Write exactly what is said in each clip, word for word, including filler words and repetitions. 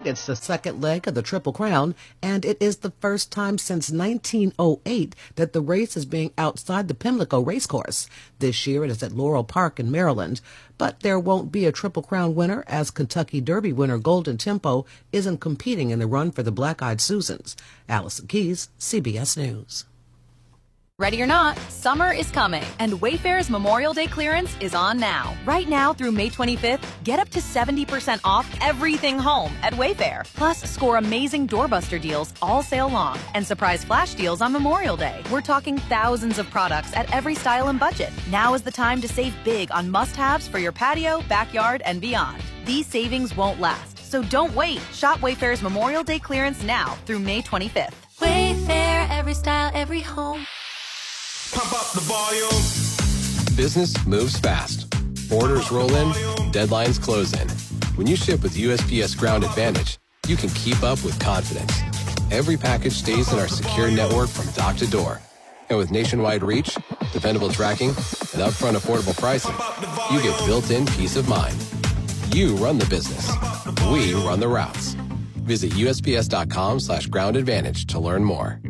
It's the second leg of the Triple Crown, and it is the first time since nineteen oh eight that the race is being outside the Pimlico Racecourse. This year it is at Laurel Park in Maryland. But there won't be a Triple Crown winner, as Kentucky Derby winner Golden Tempo isn't competing in the run for the Black-Eyed Susans. Allison Keys, C B S News. Ready or not, summer is coming, and Wayfair's Memorial Day clearance is on now. Right now through May twenty-fifth, get up to seventy percent off everything home at Wayfair. Plus, score amazing doorbuster deals all sale long and surprise flash deals on Memorial Day. We're talking thousands of products at every style and budget. Now is the time to save big on must-haves for your patio, backyard, and beyond. These savings won't last, so don't wait. Shop Wayfair's Memorial Day clearance now through May twenty-fifth. Wayfair, every style, every home. Pump up the volume. Business moves fast. Orders roll in, deadlines close in. When you ship with U S P S Ground Advantage, you can keep up with confidence. Every package stays in our secure network from dock to door. And with nationwide reach, dependable tracking, and upfront affordable pricing, you get built-in peace of mind. You run the business. We run the routes. Visit U S P S dot com slash ground advantage to learn more.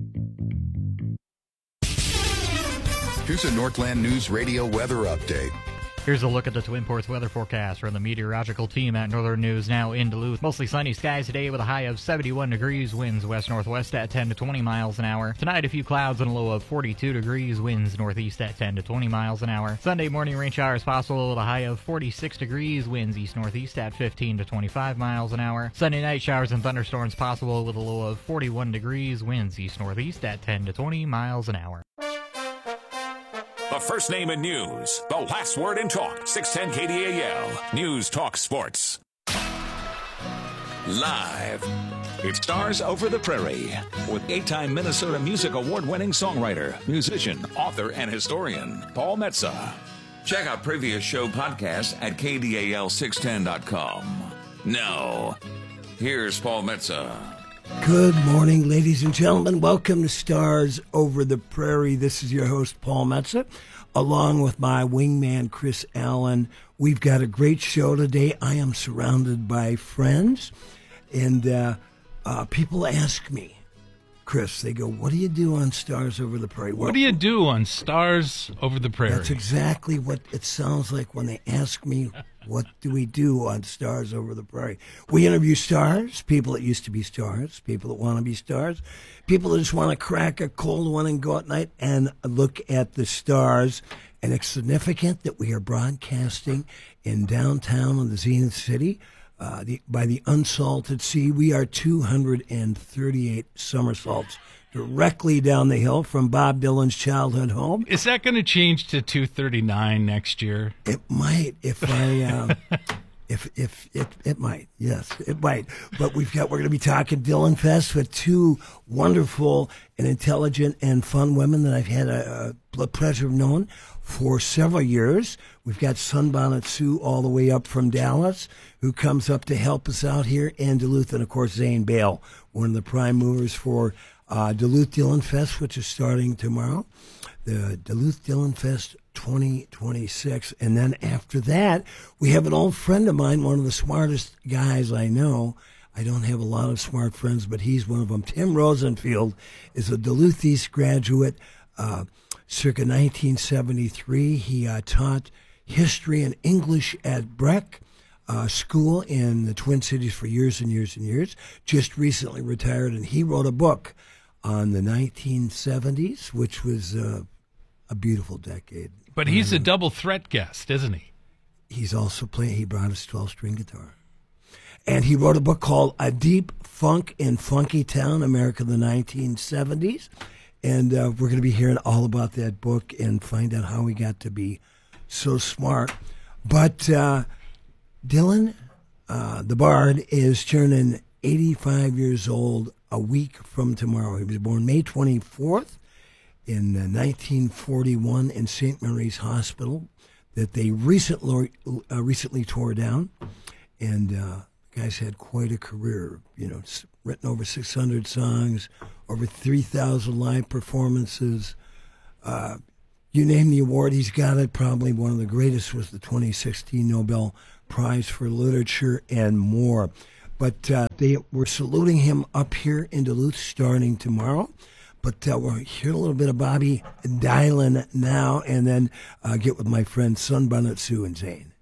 Here's a Northland News Radio weather update. Here's a look at the Twin Ports weather forecast from the meteorological team at Northern News now in Duluth. Mostly sunny skies today with a high of seventy-one degrees, winds west-northwest at ten to twenty miles an hour. Tonight, a few clouds and a low of forty-two degrees, winds northeast at ten to twenty miles an hour. Sunday morning rain showers possible with a high of forty-six degrees, winds east-northeast at fifteen to twenty-five miles an hour. Sunday night showers and thunderstorms possible with a low of forty-one degrees, winds east-northeast at ten to twenty miles an hour. The first name in news, the last word in talk. six ten K D A L, News Talk Sports. Live, it's Stars Over the Prairie with eight-time Minnesota Music Award-winning songwriter, musician, author, and historian, Paul Metza. Check out previous show podcasts at K D A L six ten dot com. Now, here's Paul Metza. Good morning, ladies and gentlemen. Welcome to Stars Over the Prairie. This is your host, Paul Metza, along with my wingman, Chris Allen. We've got a great show today. I am surrounded by friends, and uh, uh, people ask me, Chris, they go, what do you do on Stars Over the Prairie? What well, do you do on Stars Over the Prairie? That's exactly what it sounds like when they ask me, what do we do on Stars Over the Prairie? We interview stars, people that used to be stars, people that want to be stars, people that just want to crack a cold one and go at night and look at the stars. And it's significant that we are broadcasting in downtown in the Zenith City uh, the, by the Unsalted Sea. We are two hundred thirty-eight somersaults directly down the hill from Bob Dylan's childhood home. Is that going to change to two thirty-nine next year? It might, if I, um, if if it it might, yes, it might. But we've got we're going to be talking Dylan Fest with two wonderful and intelligent and fun women that I've had a, a pleasure of knowing for several years. We've got Sunbonnet Sue all the way up from Dallas, who comes up to help us out here in Duluth, and of course Zane Bale, one of the prime movers for Uh, Duluth Dylan Fest, which is starting tomorrow, the Duluth Dylan Fest twenty twenty-six. And then after that, we have an old friend of mine, one of the smartest guys I know. I don't have a lot of smart friends, but he's one of them. Tim Rosenfield is a Duluth East graduate, uh, circa nineteen seventy-three. He uh, taught history and English at Breck Uh, school in the Twin Cities for years and years and years, just recently retired, and he wrote a book on the nineteen seventies, which was uh, a beautiful decade. But he's a double threat guest, isn't he? He's also playing, he brought his twelve-string guitar. And he wrote a book called A Deep Funk in Funky Town, America of the nineteen seventies. And uh, we're going to be hearing all about that book and find out how he got to be so smart. But uh, Dylan, uh, the Bard, is turning eighty-five years old a week from tomorrow. He was born May twenty-fourth in uh, nineteen forty-one in Saint Mary's Hospital that they recently uh, recently tore down. And uh, the guy's had quite a career, you know, written over six hundred songs, over three thousand live performances. Uh, you name the award, he's got it. Probably one of the greatest was the twenty sixteen Nobel Prize for Literature and more. But uh, they we're saluting him up here in Duluth starting tomorrow. But uh, we'll hear a little bit of Bobby Dylan now, and then uh, get with my friends Sunbonnet Sue and Zane.